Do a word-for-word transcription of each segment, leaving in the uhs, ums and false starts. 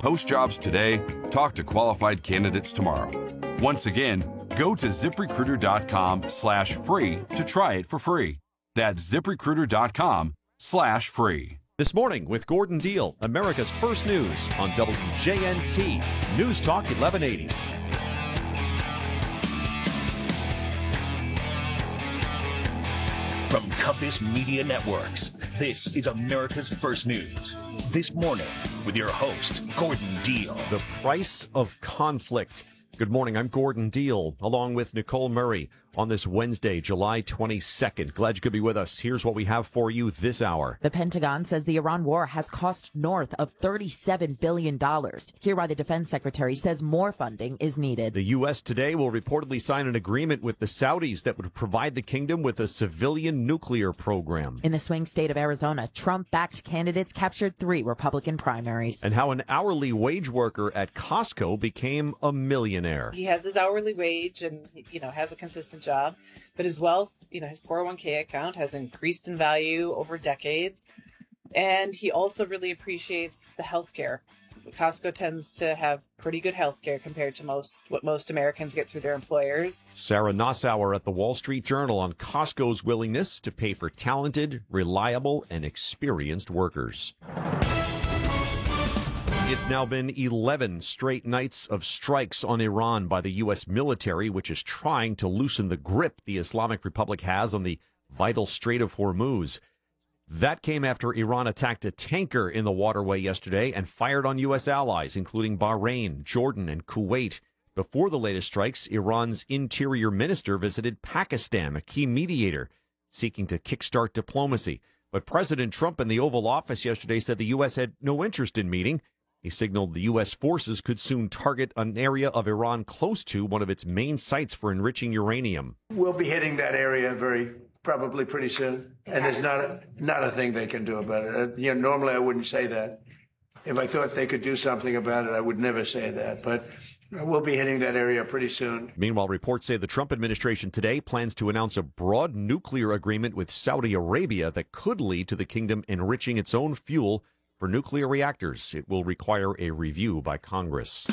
Post jobs today, talk to qualified candidates tomorrow. Once again, go to ZipRecruiter.com slash free to try it for free. That's ZipRecruiter.com slash free. This morning with Gordon Deal, America's First News on W J N T News Talk eleven eighty. From Compass Media Networks, this is America's First News. This morning with your host, Gordon Deal. The price of conflict. Good morning, I'm Gordon Deal, along with Nicole Murray on this Wednesday, July twenty-second. Glad you could be with us. Here's what we have for you this hour. The Pentagon says the Iran war has cost north of thirty-seven billion dollars. Here why the defense secretary says more funding is needed. The U S today will reportedly sign an agreement with the Saudis that would provide the kingdom with a civilian nuclear program. In the swing state of Arizona, Trump-backed candidates captured three Republican primaries. And how an hourly wage worker at Costco became a millionaire. He has his hourly wage and, you know, has a consistent job, but his wealth, you know, his four oh one k account has increased in value over decades. And he also really appreciates the health care. Costco tends to have pretty good health care compared to most what most Americans get through their employers. Sarah Nassauer at the Wall Street Journal on Costco's willingness to pay for talented, reliable, and experienced workers. It's now been eleven straight nights of strikes on Iran by the U S military, which is trying to loosen the grip the Islamic Republic has on the vital Strait of Hormuz. That came after Iran attacked a tanker in the waterway yesterday and fired on U S allies, including Bahrain, Jordan, and Kuwait. Before the latest strikes, Iran's interior minister visited Pakistan, a key mediator, seeking to kickstart diplomacy. But President Trump in the Oval Office yesterday said the U S had no interest in meeting. He signaled the U S forces could soon target an area of Iran close to one of its main sites for enriching uranium. We'll be hitting that area very probably pretty soon, and there's not a, not a thing they can do about it. Uh, you know, normally I wouldn't say that. If I thought they could do something about it, I would never say that. But we'll be hitting that area pretty soon. Meanwhile, reports say the Trump administration today plans to announce a broad nuclear agreement with Saudi Arabia that could lead to the kingdom enriching its own fuel for nuclear reactors. It will require a review by Congress.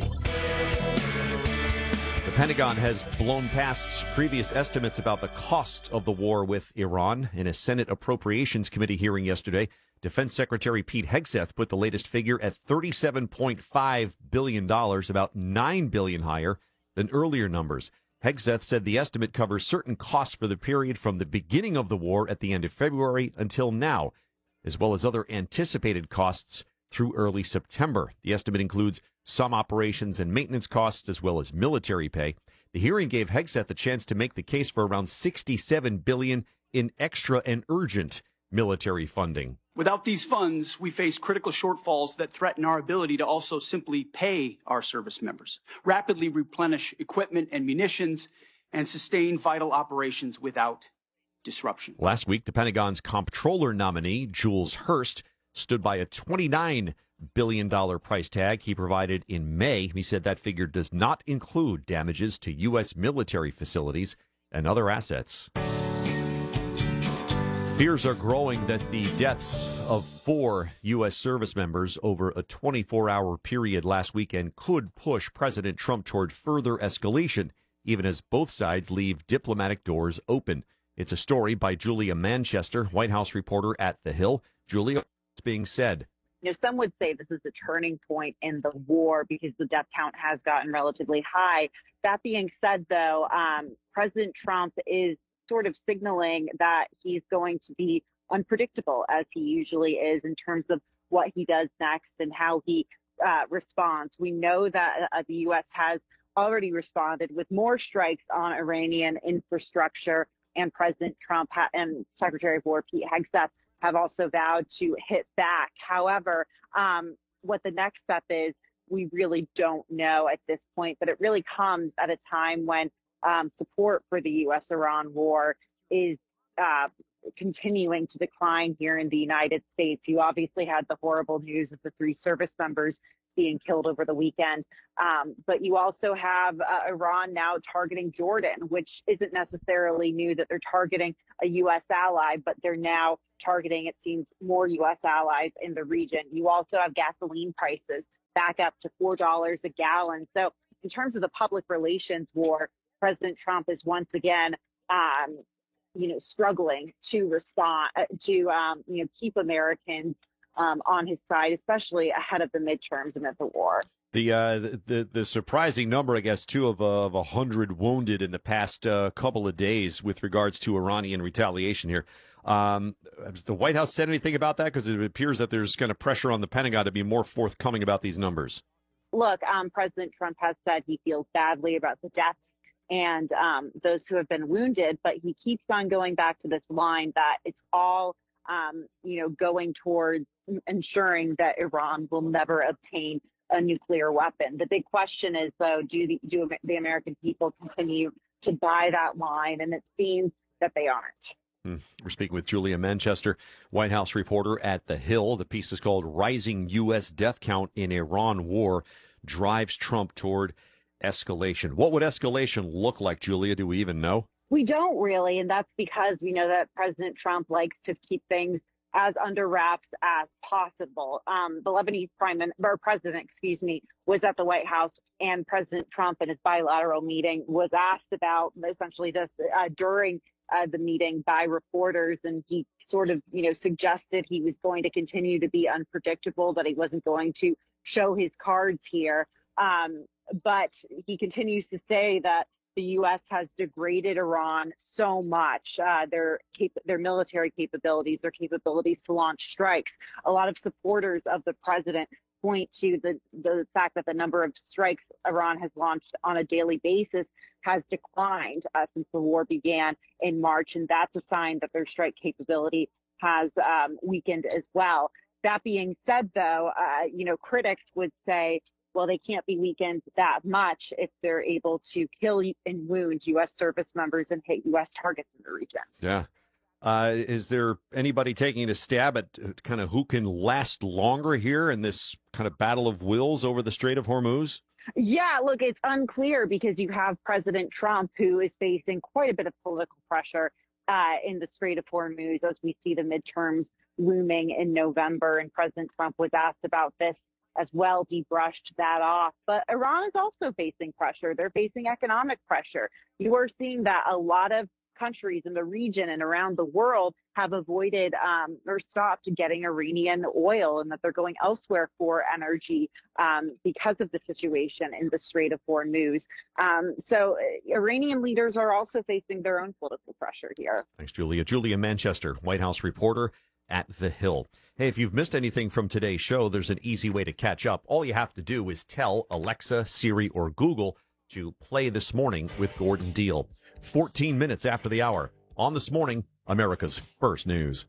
The Pentagon has blown past previous estimates about the cost of the war with Iran. In a Senate Appropriations Committee hearing yesterday, Defense Secretary Pete Hegseth put the latest figure at thirty-seven point five billion dollars, about nine billion dollars higher than earlier numbers. Hegseth said the estimate covers certain costs for the period from the beginning of the war at the end of February until now, as well as other anticipated costs through early September. The estimate includes some operations and maintenance costs, as well as military pay. The hearing gave Hegseth the chance to make the case for around sixty-seven billion dollars in extra and urgent military funding. Without these funds, we face critical shortfalls that threaten our ability to also simply pay our service members, rapidly replenish equipment and munitions, and sustain vital operations without disruption. Last week, the Pentagon's comptroller nominee, Jules Hurst, stood by a twenty-nine billion dollars price tag he provided in May. He said that figure does not include damages to U S military facilities and other assets. Fears are growing that the deaths of four U S service members over a twenty-four hour period last weekend could push President Trump toward further escalation, even as both sides leave diplomatic doors open. It's a story by Julia Manchester, White House reporter at The Hill. Julia, what's being said? You know, some would say this is a turning point in the war because the death count has gotten relatively high. That being said, though, um, President Trump is sort of signaling that he's going to be unpredictable, as he usually is, in terms of what he does next and how he uh, responds. We know that uh, the U S has already responded with more strikes on Iranian infrastructure, and President Trump ha- and Secretary of War Pete Hegseth have also vowed to hit back. However, um, what the next step is, we really don't know at this point, but it really comes at a time when um, support for the U S Iran war is uh, continuing to decline here in the United States. You obviously had the horrible news of the three service members being killed over the weekend. Um, but you also have uh, Iran now targeting Jordan, which isn't necessarily new that they're targeting a U S ally, but they're now targeting, it seems, more U S allies in the region. You also have gasoline prices back up to four dollars a gallon. So in terms of the public relations war, President Trump is once again, um, you know, struggling to respond to, um, you know, keep Americans um, on his side, especially ahead of the midterms amid the war. The, uh, the the surprising number, I guess, too, of uh, of a hundred wounded in the past uh, couple of days with regards to Iranian retaliation here. Um, has the White House said anything about that? Because it appears that there's kind of pressure on the Pentagon to be more forthcoming about these numbers. Look, um, President Trump has said he feels badly about the deaths and um, those who have been wounded, but he keeps on going back to this line that it's all, um, you know, going towards ensuring that Iran will never obtain a nuclear weapon. The big question is, though, do the, do the American people continue to buy that line? And it seems that they aren't. We're speaking with Julia Manchester, White House reporter at The Hill. The piece is called Rising U S Death Count in Iran War Drives Trump Toward Escalation. What would escalation look like, Julia? Do we even know? We don't really, and that's because we know that President Trump likes to keep things as under wraps as possible. Um, the Lebanese prime or president, excuse me, was at the White House, and President Trump in his bilateral meeting was asked about essentially this uh, during Uh, the meeting by reporters, and he sort of, you know, suggested he was going to continue to be unpredictable, that he wasn't going to show his cards here. Um, but he continues to say that the U S has degraded Iran so much, uh, their cap- their military capabilities, their capabilities to launch strikes. A lot of supporters of the president point to the, the fact that the number of strikes Iran has launched on a daily basis has declined uh, since the war began in March, and that's a sign that their strike capability has um, weakened as well. That being said, though, uh, you know, critics would say, well, they can't be weakened that much if they're able to kill and wound U S service members and hit U S targets in the region. Yeah. Uh, is there anybody taking a stab at uh, kind of who can last longer here in this kind of battle of wills over the Strait of Hormuz? Yeah, look, it's unclear because you have President Trump, who is facing quite a bit of political pressure uh, in the Strait of Hormuz as we see the midterms looming in November. And President Trump was asked about this as well. He brushed that off. But Iran is also facing pressure. They're facing economic pressure. You are seeing that a lot of countries in the region and around the world have avoided um, or stopped getting Iranian oil, and that they're going elsewhere for energy um, because of the situation in the Strait of Hormuz. Um, so uh, Iranian leaders are also facing their own political pressure here. Thanks, Julia. Julia Manchester, White House reporter at The Hill. Hey, if you've missed anything from today's show, there's an easy way to catch up. All you have to do is tell Alexa, Siri, or Google to play This Morning with Gordon Deal. fourteen minutes after the hour on This Morning, America's First News.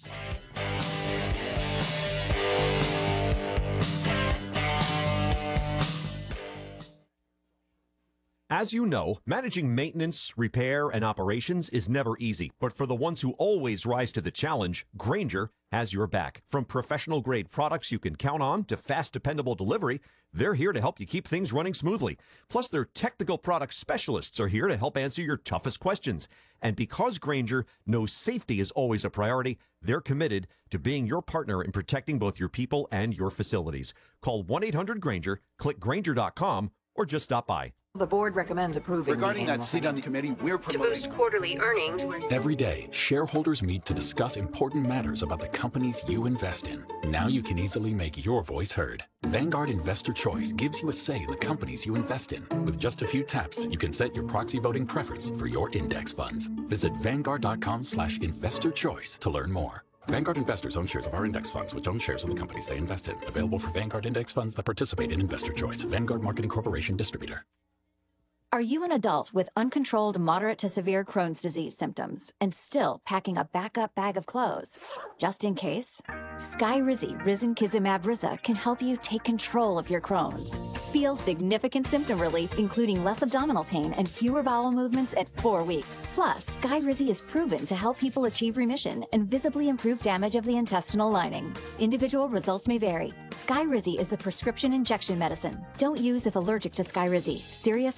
As you know, managing maintenance, repair, and operations is never easy. But for the ones who always rise to the challenge, Grainger has your back. From professional-grade products you can count on to fast, dependable delivery, they're here to help you keep things running smoothly. Plus, their technical product specialists are here to help answer your toughest questions. And because Grainger knows safety is always a priority, they're committed to being your partner in protecting both your people and your facilities. Call one eight hundred Grainger, click Grainger dot com, or just stop by. The board recommends approving. Regarding that seat on the committee, we're promoting to boost quarterly earnings. Every day, shareholders meet to discuss important matters about the companies you invest in. Now you can easily make your voice heard. Vanguard Investor Choice gives you a say in the companies you invest in. With just a few taps, you can set your proxy voting preference for your index funds. Visit vanguard dot com slash investor choice to learn more. Vanguard investors own shares of our index funds, which own shares of the companies they invest in. Available for Vanguard index funds that participate in Investor Choice. Vanguard Marketing Corporation Distributor. Are you an adult with uncontrolled moderate to severe Crohn's disease symptoms and still packing a backup bag of clothes? Just in case? Skyrizi Risankizumab Riza can help you take control of your Crohn's. Feel significant symptom relief, including less abdominal pain and fewer bowel movements at four weeks. Plus, Skyrizi is proven to help people achieve remission and visibly improve damage of the intestinal lining. Individual results may vary. Skyrizi is a prescription injection medicine. Don't use if allergic to Skyrizi. Serious allergic reactions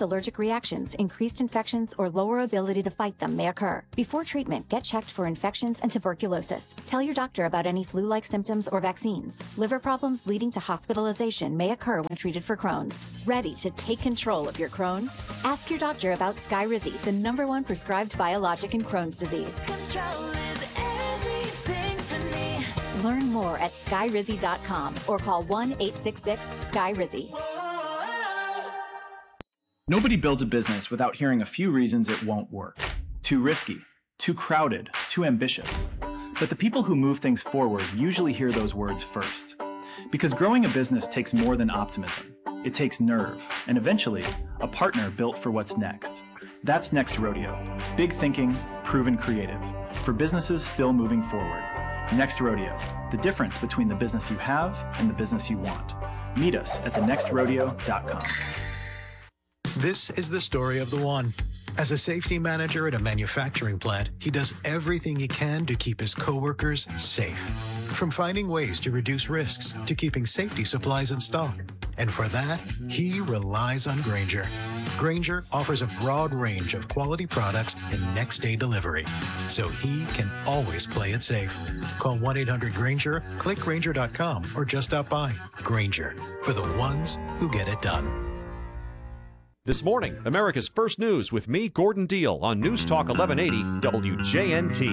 reactions, increased infections, or lower ability to fight them may occur. Before treatment, get checked for infections and tuberculosis. Tell your doctor about any flu-like symptoms or vaccines. Liver problems leading to hospitalization may occur when treated for Crohn's. Ready to take control of your Crohn's? Ask your doctor about Skyrizi, the number one prescribed biologic in Crohn's disease. Control is everything to me. Learn more at skyrizi dot com or call one eight six six sky rizi. Nobody builds a business without hearing a few reasons it won't work. Too risky, too crowded, too ambitious. But the people who move things forward usually hear those words first. Because growing a business takes more than optimism. It takes nerve, and eventually, a partner built for what's next. That's Next Rodeo. Big thinking, proven creative. For businesses still moving forward. Next Rodeo. The difference between the business you have and the business you want. Meet us at the next rodeo dot com. This is the story of the one. As a safety manager at a manufacturing plant, he does everything he can to keep his coworkers safe. From finding ways to reduce risks to keeping safety supplies in stock. And for that, he relies on Grainger. Grainger offers a broad range of quality products and next-day delivery, so he can always play it safe. Call one eight hundred Grainger, click Grainger dot com, or just stop by. Grainger, for the ones who get it done. This morning, America's First News with me, Gordon Deal, on News Talk eleven eighty W J N T.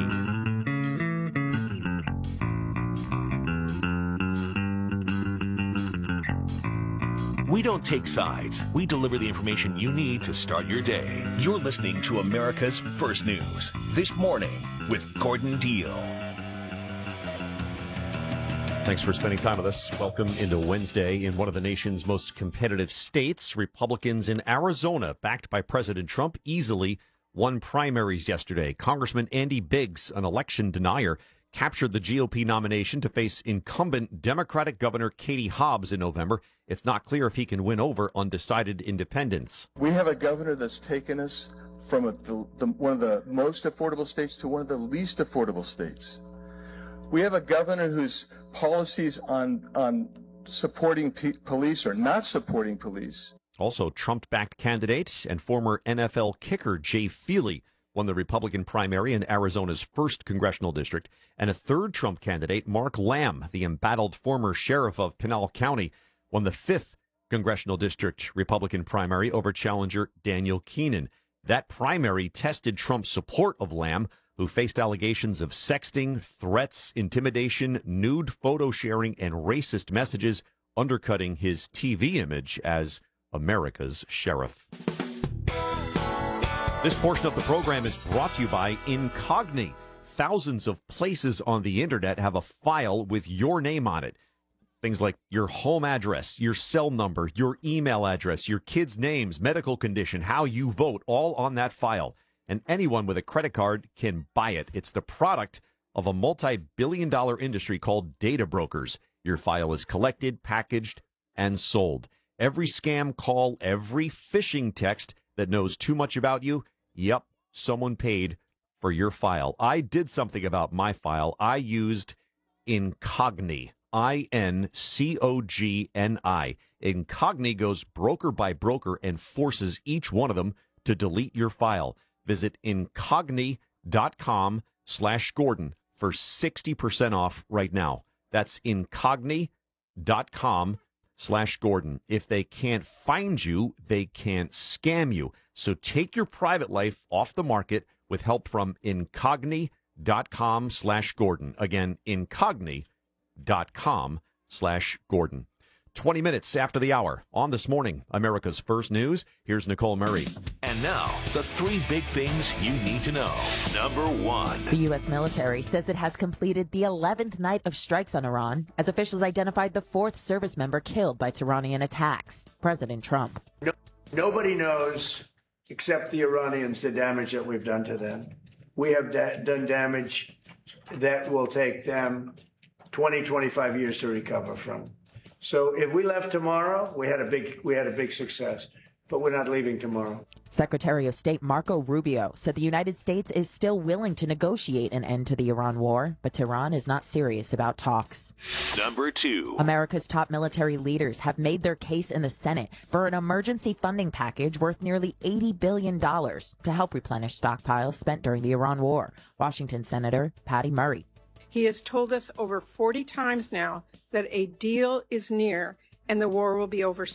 We don't take sides. We deliver the information you need to start your day. You're listening to America's First News. This morning with Gordon Deal. Thanks for spending time with us. Welcome into Wednesday. In one of the nation's most competitive states, Republicans in Arizona, backed by President Trump, easily won primaries yesterday. Congressman Andy Biggs, an election denier, captured the G O P nomination to face incumbent Democratic Governor Katie Hobbs in November. It's not clear if he can win over undecided independents. We have a governor that's taken us from a, the, the, one of the most affordable states to one of the least affordable states. We have a governor whose policies on, on supporting p- police or not supporting police. Also, Trump-backed candidate and former N F L kicker Jay Feely won the Republican primary in Arizona's first congressional district, and a third Trump candidate, Mark Lamb, the embattled former sheriff of Pinal County, won the fifth congressional district Republican primary over challenger Daniel Keenan. That primary tested Trump's support of Lamb, who faced allegations of sexting, threats, intimidation, nude photo sharing, and racist messages, undercutting his T V image as America's sheriff. This portion of the program is brought to you by Incogni. Thousands of places on the internet have a file with your name on it. Things like your home address, your cell number, your email address, your kids' names, medical condition, how you vote, all on that file. And anyone with a credit card can buy it. It's the product of a multi-billion dollar industry called data brokers. Your file is collected, packaged, and sold. Every scam call, every phishing text that knows too much about you, yep, someone paid for your file. I did something about my file. I used Incogni, I N C O G N I. Incogni goes broker by broker and forces each one of them to delete your file. Visit incogni.com slash Gordon for sixty percent off right now. That's incogni.com slash Gordon. If they can't find you, they can't scam you. So take your private life off the market with help from incogni.com slash Gordon. Again, incogni.com slash Gordon. twenty minutes after the hour on This Morning, America's First News. Here's Nicole Murray. And now, the three big things you need to know. Number one. The U S military says it has completed the eleventh night of strikes on Iran as officials identified the fourth service member killed by Iranian attacks. President Trump. No, nobody knows except the Iranians the damage that we've done to them. We have da- done damage that will take them twenty, twenty-five years to recover from. So if we left tomorrow, we had a big we had a big success. but we're not leaving tomorrow. Secretary of State Marco Rubio said the United States is still willing to negotiate an end to the Iran war, but Tehran is not serious about talks. Number two. America's top military leaders have made their case in the Senate for an emergency funding package worth nearly eighty billion dollars to help replenish stockpiles spent during the Iran war. Washington Senator Patty Murray. He has told us over forty times now that a deal is near and the war will be over